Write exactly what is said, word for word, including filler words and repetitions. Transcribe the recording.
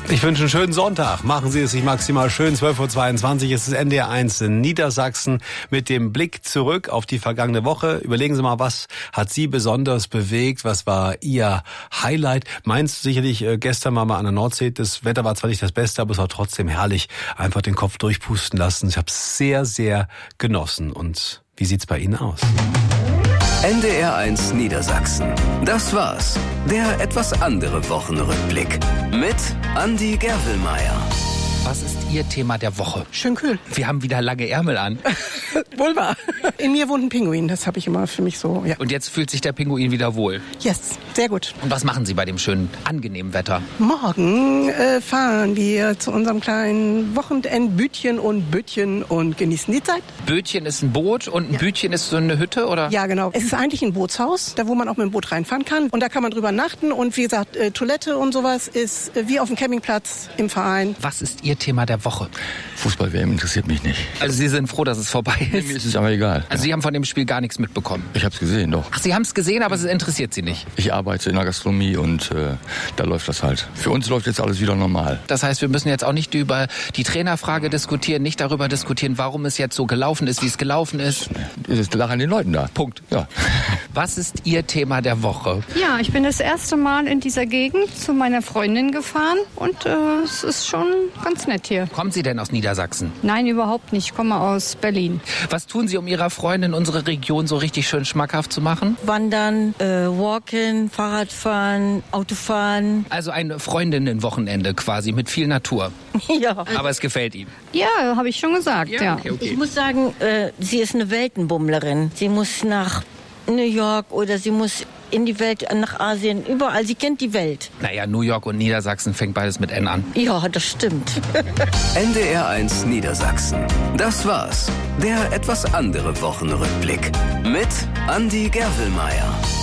Ich wünsche einen schönen Sonntag. Machen Sie es sich maximal schön. zwölf Uhr zweiundzwanzig ist es N D R eins in Niedersachsen mit dem Blick zurück auf die vergangene Woche. Überlegen Sie mal, was hat Sie besonders bewegt? Was war Ihr Highlight? Meins sicherlich äh, gestern mal, mal an der Nordsee. Das Wetter war zwar nicht das Beste, aber es war trotzdem herrlich. Einfach den Kopf durchpusten lassen. Ich habe es sehr, sehr genossen. Und wie sieht's bei Ihnen aus? N D R eins Niedersachsen. Das war's. Der etwas andere Wochenrückblick. Mit Andi Gerwelmeier. Was ist Ihr Thema der Woche? Schön kühl. Wir haben wieder lange Ärmel an. Wohl wahr. In mir wohnt ein Pinguin, das habe ich immer für mich so, ja. Und jetzt fühlt sich der Pinguin wieder wohl. Yes, sehr gut. Und was machen Sie bei dem schönen, angenehmen Wetter? Morgen äh, fahren wir zu unserem kleinen Wochenendbütchen und Bötchen und genießen die Zeit. Bötchen ist ein Boot und ein ja. Bütchen ist so eine Hütte, oder? Ja, genau. Es ist eigentlich ein Bootshaus, da wo man auch mit dem Boot reinfahren kann. Und da kann man drüber nachten. Und wie gesagt, äh, Toilette und sowas ist äh, wie auf dem Campingplatz im Verein. Was ist Ihr Thema der Woche? Fußball-W M interessiert mich nicht. Also Sie sind froh, dass es vorbei ist? Mir ist es aber egal. Also Sie haben von dem Spiel gar nichts mitbekommen? Ich habe es gesehen, doch. Ach, Sie haben es gesehen, aber es interessiert Sie nicht? Ich arbeite in der Gastronomie und äh, da läuft das halt. Für uns läuft jetzt alles wieder normal. Das heißt, wir müssen jetzt auch nicht über die Trainerfrage diskutieren, nicht darüber diskutieren, warum es jetzt so gelaufen ist, wie es gelaufen ist? Es lag an den Leuten da. Punkt. Ja. Was ist Ihr Thema der Woche? Ja, ich bin das erste Mal in dieser Gegend zu meiner Freundin gefahren und äh, es ist schon ganz nett hier. Kommen Sie denn aus Niedersachsen? Nein, überhaupt nicht. Ich komme aus Berlin. Was tun Sie, um Ihrer Freundin unsere Region so richtig schön schmackhaft zu machen? Wandern, äh, Walken, Fahrradfahren, Autofahren. Also ein Freundinnenwochenende quasi mit viel Natur. Ja. Aber es gefällt Ihnen? Ja, habe ich schon gesagt, ja. ja. Okay, okay. Ich muss sagen, äh, sie ist eine Weltenbummlerin. Sie muss nach New York oder sie muss in die Welt, nach Asien, überall. Sie kennt die Welt. Naja, New York und Niedersachsen fängt beides mit N an. Ja, das stimmt. N D R eins Niedersachsen. Das war's. Der etwas andere Wochenrückblick. Mit Andi Gerwelmeier.